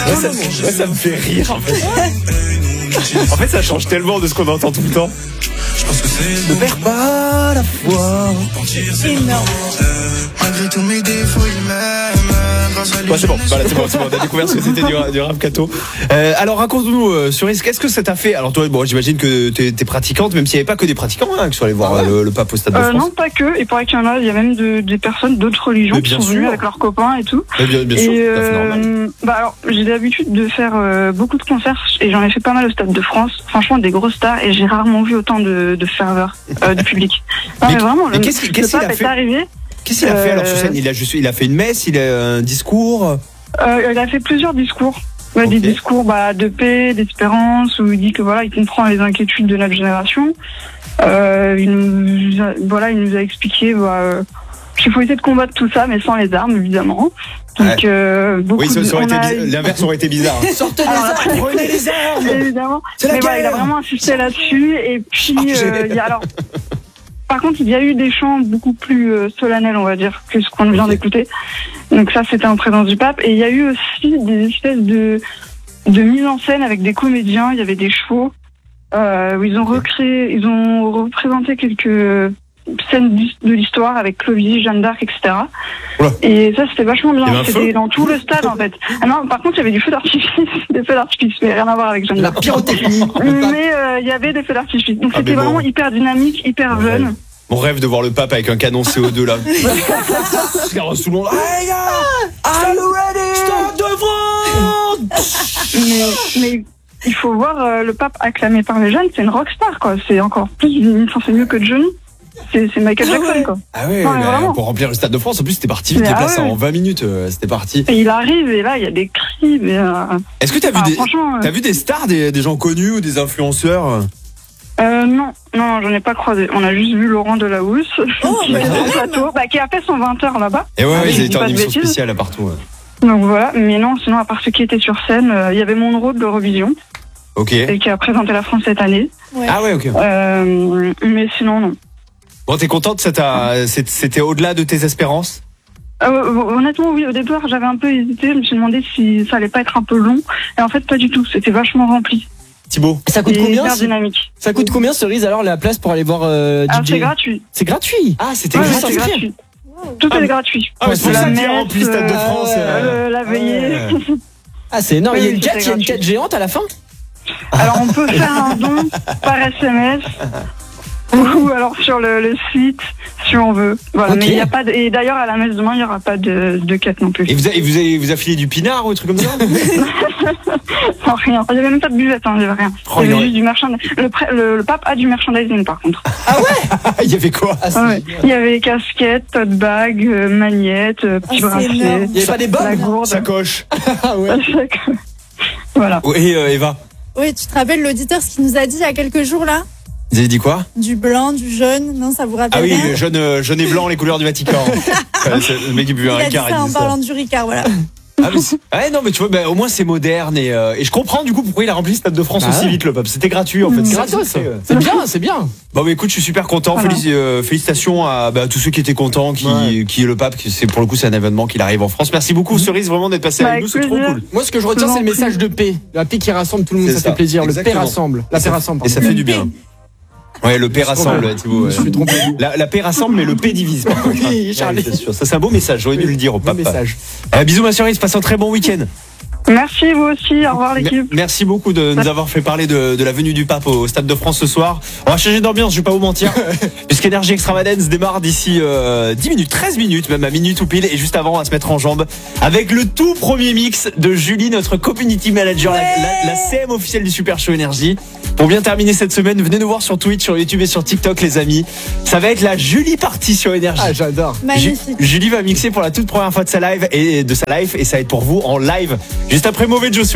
Ça me fait rire en fait. En fait, ça change tellement de ce qu'on entend tout le temps. Ne perds pas la foi. Énorme. Malgré tous mes défauts, il m'aime. Ouais, c'est bon. Voilà, c'est bon. On a découvert ce que c'était du rap Kato. Alors, raconte-nous, Cerise, qu'est-ce que ça t'a fait? Alors, toi, bon, j'imagine que t'es pratiquante, même s'il n'y avait pas que des pratiquants, hein, qui sont allés voir le pape au Stade de France. Non, pas que. Il paraît qu'il y en a. Il y a même des personnes d'autres religions qui sont venues avec leurs copains et tout. Bien sûr, c'est normal. Alors, j'ai l'habitude de faire beaucoup de concerts et j'en ai fait pas mal au Stade de France. Franchement, des grosses stars et j'ai rarement vu autant de ferveur de public. Non, mais vraiment, le pape est arrivé. Qu'est-ce qu'il a fait alors sur scène? Il a fait une messe, il a un discours. Il a fait plusieurs discours. Okay. Des discours de paix, d'espérance, où il dit que voilà, il comprend les inquiétudes de notre génération. Il nous a expliqué qu'il faut essayer de combattre tout ça, mais sans les armes, évidemment. Donc, l'inverse aurait été bizarre. Sortez les armes, prenez les armes. Évidemment. Mais voilà, il a vraiment insisté là-dessus. Et puis, par contre, il y a eu des chants beaucoup plus solennels, on va dire, que ce qu'on vient d'écouter. Donc ça, c'était en présence du pape. Et il y a eu aussi des espèces de mise en scène avec des comédiens. Il y avait des chevaux où ils ont représenté quelques scènes de l'histoire avec Clovis, Jeanne d'Arc, etc. Oula. Et ça, c'était vachement bien. C'était dans tout le stade, en fait. Ah non, par contre, il y avait du feu d'artifice, mais rien à voir avec Jeanne d'Arc. La pyrotechnie. Mais il y avait des feux d'artifice. Donc c'était vraiment hyper dynamique, hyper jeune. Mon rêve de voir le pape avec un canon CO2 là. Regarde sous le monde. Hey gars, are you ready? Stade de France. Mais il faut voir le pape acclamé par les jeunes, c'est une rockstar quoi. C'est encore plus, c'est mieux que Johnny. C'est Michael Jackson quoi. Ah ouais, pour remplir le Stade de France, en plus c'était parti vite, déplacé en 20 minutes, c'était parti. Et il arrive et là il y a des cris. Est-ce que t'as vu des stars, des gens connus ou des influenceurs? Non, j'en ai pas croisé. On a juste vu Laurent Delahousse qui est sur le plateau, qui a fait son 20h là-bas. Et ouais, ils étaient en émission spéciale à partout. Ouais. Donc voilà, mais non, sinon à part ceux qui étaient sur scène, il y avait Monroe de l'Eurovision. Ok. Et qui a présenté la France cette année. Ouais. Ah ouais, ok. Mais sinon non. Bon, t'es contente, c'était au-delà de tes espérances? Honnêtement, oui. Au départ, j'avais un peu hésité. Je me suis demandé si ça allait pas être un peu long. Et en fait, pas du tout. C'était vachement rempli. Thibaut, ça coûte combien? Hyper dynamique. Ça coûte combien, Cerise, alors la place pour aller voir DJ? C'est gratuit. C'est gratuit. Ah, c'était c'est gratuit. Tout est gratuit. Ah, c'est pour ça qu'il y a rempli le Stade de France. La veillée. Ah, c'est énorme. Oui, il y a une quête géante à la fin? Alors, on peut faire un don par SMS. Ou alors sur le site, si on veut. Voilà. Okay. Mais il y a pas et d'ailleurs à la messe demain, il y aura pas de quête non plus. Et vous a filé du pinard ou des trucs comme ça? Non, rien. Il y avait même pas de buvette, il y avait rien. Il y avait juste du merchandising. Le pape a du merchandising par contre. Ah ouais? Il y avait quoi? Ouais. Il y avait casquette, tote bag, magnette, petit bracelet. Il y avait pas des bombes? Sacoche. Ah ouais. Voilà. Et Eva? Oui, tu te rappelles l'auditeur ce qu'il nous a dit il y a quelques jours là? Vous avez dit quoi? Du blanc, du jaune, non, ça vous rappelle? Ah oui, rien? le jaune et blanc, les couleurs du Vatican. Le mec qui buvait un Ricard. Il a dit ça en parlant du Ricard, voilà. Non, mais tu vois, au moins c'est moderne et je comprends du coup pourquoi il a rempli le Stade de France aussi vite, le pape. C'était gratuit en fait. C'est gratos. C'est bien. Bon, mais écoute, je suis super content. Voilà. Félicitations à tous ceux qui étaient contents, qui est le pape. Pour le coup, c'est un événement qu'il arrive en France. Merci beaucoup, Cerise, vraiment d'être passé avec nous. C'est trop cool. Moi, ce que je retiens, c'est le message de paix. La paix qui rassemble tout le monde, ça fait plaisir. Le paix rassemble. La paix rassemble. Et ça fait du bien. Ouais, le paix rassemble, Thibaut. Je suis trompé. La paix rassemble, mais le paix divise. Oui, Charlie. C'est sûr. Ça, c'est un beau message. J'aurais dû le dire au pape. Message. Bisous, ma Cerise. Passe un très bon week-end. Merci, vous aussi. Au revoir, l'équipe. Merci beaucoup de nous avoir fait parler de la venue du pape au Stade de France ce soir. On va changer d'ambiance, je vais pas vous mentir. Puisqu'Énergie Extravagance démarre d'ici 10 minutes, 13 minutes, même à minute ou pile. Et juste avant, on va se mettre en jambe avec le tout premier mix de Julie, notre community manager, la CM officielle du Super Show Énergie. Pour bien terminer cette semaine, venez nous voir sur Twitch, sur YouTube et sur TikTok, les amis. Ça va être la Julie partie sur Énergie. Ah, j'adore. Magnifique. Julie va mixer pour la toute première fois de sa live et ça va être pour vous en live. Juste après Mauvais Joshua.